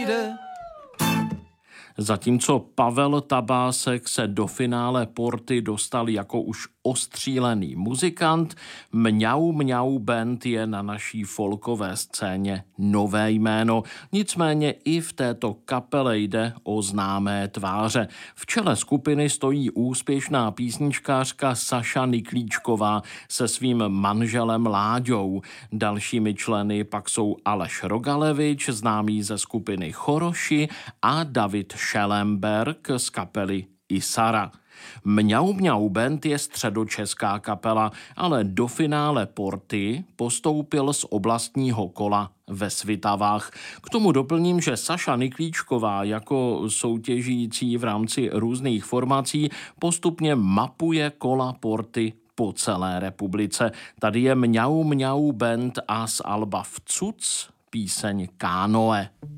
nejde. Zatímco Pavel Tabásek se do finále Porty dostal jako už ostřílený muzikant, Mňau Mňau Band je na naší folkové scéně nové jméno. Nicméně i v této kapele jde o známé tváře. V čele skupiny stojí úspěšná písničkářka Saša Niklíčková se svým manželem Láďou. Dalšími členy pak jsou Aleš Rogalevič, známý ze skupiny Choroši, a David Schellenberg z kapely Isara. Mňau Mňau Band je středočeská kapela, ale do finále Porty postoupil z oblastního kola ve Svitavách. K tomu doplním, že Saša Niklíčková jako soutěžící v rámci různých formací postupně mapuje kola Porty po celé republice. Tady je Mňau Mňau Band a z alba Vcuc píseň Kánoe.